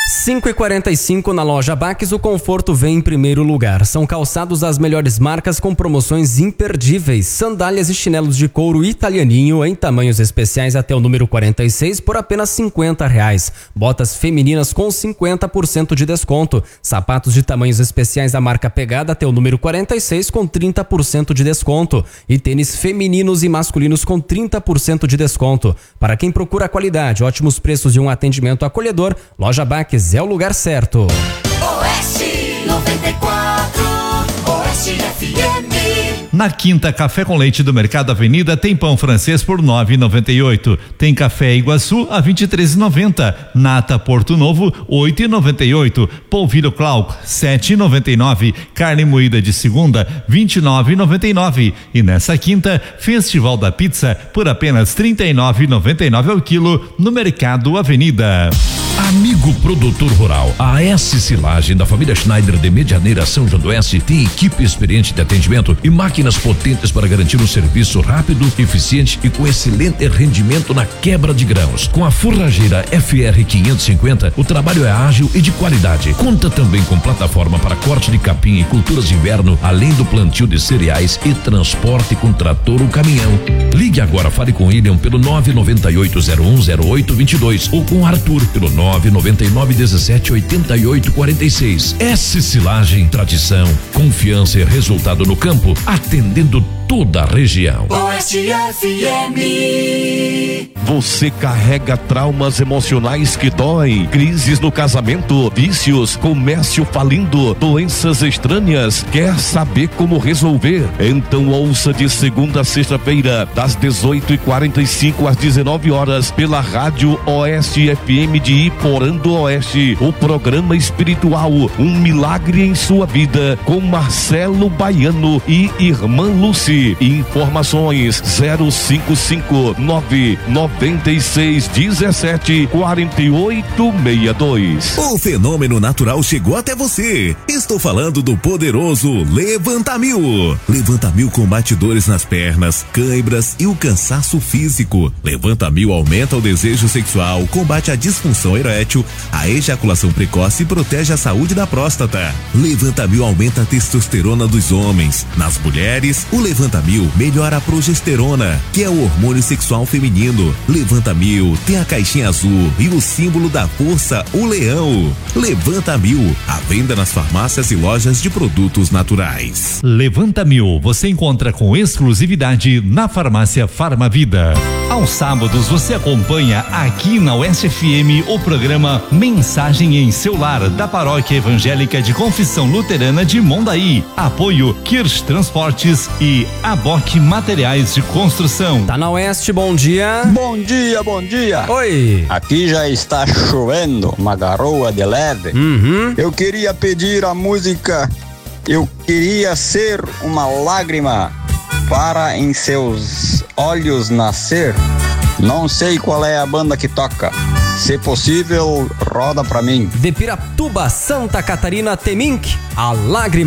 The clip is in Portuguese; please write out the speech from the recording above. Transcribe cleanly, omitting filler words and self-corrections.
5h45 na loja Baques, o conforto vem em primeiro lugar. São calçados das melhores marcas com promoções imperdíveis. Sandálias e chinelos de couro italianinho em tamanhos especiais até o número 46 por apenas R$50. Botas femininas com 50% de desconto. Sapatos de tamanhos especiais da marca Pegada até o número 46 com 30% de desconto. E tênis femininos e masculinos com 30% de desconto. Para quem procura qualidade, ótimos preços e um atendimento acolhedor, loja Baques é o lugar certo. Oeste 94, Oeste FM. Na Quinta Café com Leite do Mercado Avenida tem pão francês por R$9,98. Tem café Iguaçu a R$23,90. Nata Porto Novo R$8,98. Polvilho Clark R$7,99. Carne moída de segunda R$29,99. E nessa quinta, Festival da Pizza por apenas R$39,99 ao quilo no Mercado Avenida. Amigo produtor rural, a S Silagem da família Schneider de Medianeira São João do Oeste tem equipe experiente de atendimento e máquinas potentes para garantir um serviço rápido, eficiente e com excelente rendimento na quebra de grãos. Com a forrageira FR 550, o trabalho é ágil e de qualidade. Conta também com plataforma para corte de capim e culturas de inverno, além do plantio de cereais e transporte com trator ou caminhão. Ligue agora, fale com William pelo 998010822 ou com Arthur pelo 999178846. S Silagem, tradição, confiança e resultado no campo, atendendo toda a região. Oeste FM. Você carrega traumas emocionais que doem, crises no casamento, vícios, comércio falindo, doenças estranhas. Quer saber como resolver? Então ouça de segunda a sexta-feira, das 18h45 às 19 horas, pela Rádio Oeste FM de Iporã do Oeste, o programa espiritual Um Milagre em Sua Vida, com Marcelo Baiano e Irmã Lucy. Informações 055-99617-4862. O fenômeno natural chegou até você. Estou falando do poderoso Levanta-Mil. Levanta-Mil combate dores nas pernas, cãibras e o cansaço físico. Levanta-Mil aumenta o desejo sexual, combate a disfunção erétil, a ejaculação precoce e protege a saúde da próstata. Levanta-Mil aumenta a testosterona dos homens. Nas mulheres, o Levanta-Mil melhora a progesterona, que é o hormônio sexual feminino. Levanta-Mil tem a caixinha azul e o símbolo da força, o leão. Levanta-Mil, à venda nas farmácias e lojas de produtos naturais. Levanta-Mil, você encontra com exclusividade na farmácia Farmavida. Aos sábados você acompanha aqui na Oeste FM o programa Mensagem em Seu Lar, da Paróquia Evangélica de Confissão Luterana de Mondaí. Apoio Kirsch Transportes e Aboque Materiais de Construção. Tá na Oeste, bom dia. Bom dia, bom dia. Oi. Aqui já está chovendo, uma garoa de leve. Eu queria pedir a música Eu Queria Ser uma Lágrima para em seus olhos nascer. Não sei qual é a banda que toca. Se possível, roda pra mim. De Piratuba, Santa Catarina, Temink, a Lágrima.